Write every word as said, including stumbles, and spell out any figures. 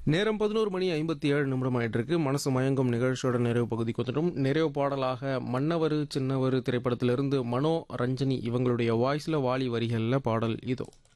நேரம் பதினோரு மணி ஐம்பத்தி ஏழு நிமிடம் ஆயிட்டு இருக்கு. மனசு மயங்கும் நிகழ்ச்சியோட நிறைவு பகுதிக்கு வந்துட்டோம். நிறைவு பாடலாக மன்னவரு சின்னவரு திரைப்படத்திலிருந்து மனோ ரஞ்சனி இவங்களுடைய வாய்ஸ்ல வாலி வரிகள்ல பாடல் இதோ.